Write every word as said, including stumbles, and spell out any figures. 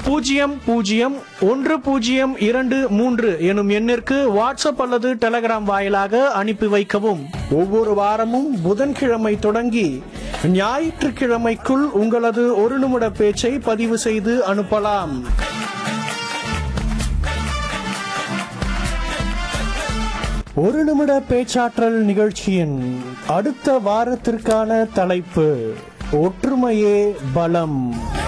பூஜ்ஜியம் பூஜ்ஜியம் ஒன்று பூஜ்ஜியம் இரண்டு மூன்று எனும் எண்ணிற்கு வாட்ஸ்அப் அல்லது டெலகிராம் வாயிலாக அனுப்பி வைக்கவும். ஒவ்வொரு வாரமும் புதன்கிழமை தொடங்கி ஞாயிற்றுக்கிழமைக்குள் உங்களது ஒரு நிமிட பேச்சை பதிவு செய்து அனுப்பலாம். ஒரு நிமிட பேச்சாற்றல் நிகழ்ச்சியின் அடுத்த வாரத்திற்கான தலைப்பு ஒற்றுமையே பலம்.